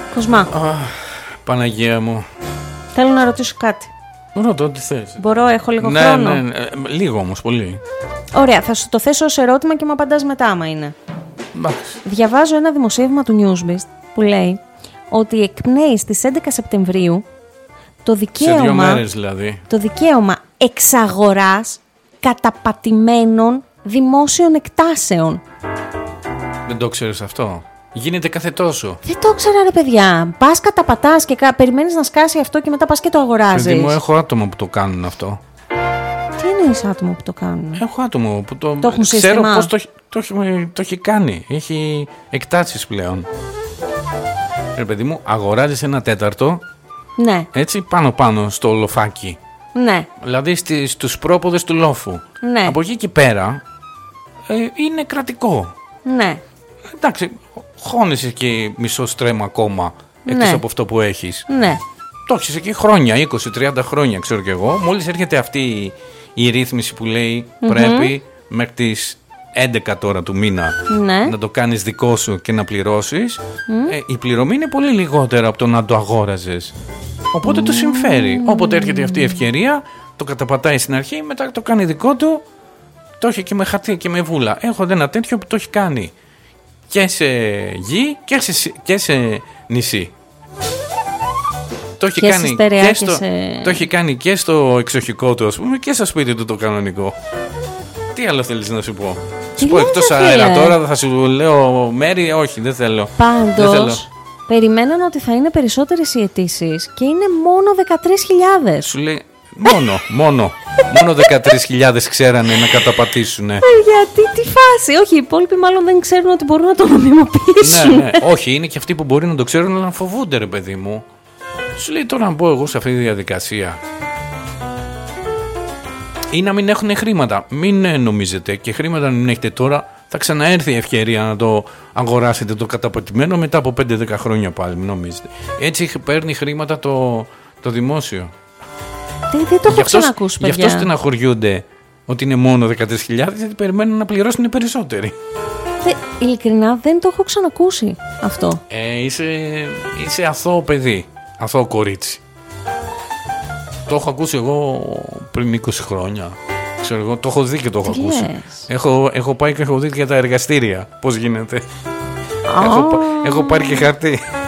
Κοσμά. Παναγία μου. Θέλω να ρωτήσω κάτι. Ρωτώ τι θες. Μπορώ, έχω λίγο χρόνο. Ναι, λίγο όμως, πολύ. Ωραία, θα σου το θέσω ως ερώτημα και μου απαντάς μετά άμα είναι. Διαβάζω ένα δημοσίευμα του Newsbeast που λέει ότι εκπνέει στις 11 Σεπτεμβρίου το δικαίωμα, σε 2 μέρες δηλαδή, το δικαίωμα εξαγοράς καταπατημένων δημόσιων εκτάσεων. Δεν το ξέρεις αυτό? Γίνεται κάθε τόσο. Δεν το ήξερα ρε παιδιά. Πας καταπατάς και περιμένεις να σκάσει αυτό και μετά πας και το αγοράζεις. Παιδί μου, έχω άτομα που το κάνουν αυτό. Τι εννοείς άτομα που το κάνουν? Έχω άτομο που το έχουν ξέρω σύστημα. πώς το έχει κάνει. Έχει εκτάσεις πλέον. Ρε παιδί μου, αγοράζεις 1/4. Ναι. Έτσι πάνω στο λοφάκι. Ναι. Δηλαδή στους πρόποδες του λόφου. Ναι. Από εκεί και πέρα είναι κρατικό. Ναι. Εντάξει, χώνεσαι και μισό στρέμμα ακόμα εκτός από αυτό που έχεις. Ναι. Το έχεις εκεί χρόνια, 20-30 χρόνια ξέρω κι εγώ. Μόλις έρχεται αυτή η ρύθμιση που λέει πρέπει μέχρι τις 11 τώρα του μήνα να το κάνεις δικό σου και να πληρώσεις, η πληρωμή είναι πολύ λιγότερα από το να το αγόραζες. Οπότε το συμφέρει. Όποτε έρχεται αυτή η ευκαιρία, το καταπατάει στην αρχή, μετά το κάνει δικό του. Το έχει και με χαρτί και με βούλα. Έχω ένα τέτοιο που το έχει κάνει και σε γη και σε νησί. Το έχει, κάνει το έχει κάνει και στο εξοχικό του, ας πούμε, και στο σπίτι του το κανονικό. Τι άλλο θέλεις να σου πω? Σου πω εκτός αέρα τώρα, θα σου λέω μέρη, όχι, δεν θέλω. Πάντως, περιμέναν ότι θα είναι περισσότερες οι αιτήσεις και είναι μόνο 13.000. Σου λέει, μόνο 13.000 ξέρανε να καταπατήσουν. Γιατί, τι φάση? Όχι, οι υπόλοιποι μάλλον δεν ξέρουν ότι μπορούν να το νομιμοποιήσουν. Ναι, όχι, είναι και αυτοί που μπορεί να το ξέρουν, αλλά να φοβούνται, ρε παιδί μου. Σου λέει τώρα να μπω εγώ σε αυτή τη διαδικασία ή να μην έχουν χρήματα. Μην νομίζετε, και χρήματα να μην έχετε τώρα, θα ξαναέρθει η ευκαιρία να το αγοράσετε το καταπατημένο μετά από 5-10 χρόνια πάλι, μην νομίζετε. Έτσι παίρνει χρήματα το δημόσιο. Δεν το έχω ξανακούσει, παιδιά. Γι' αυτό στεναχωριούνται ότι είναι μόνο 13.000, γιατί περιμένουν να πληρώσουν οι περισσότεροι. Ειλικρινά δεν το έχω ξανακούσει αυτό. Είσαι αθώο παιδί, αθώο κορίτσι. Το έχω ακούσει εγώ πριν 20 χρόνια. Ξέρω εγώ, το έχω δει και το έχω ακούσει. Έχω πάει και έχω δει για τα εργαστήρια πώς γίνεται. Έχω πάρει και χαρτί.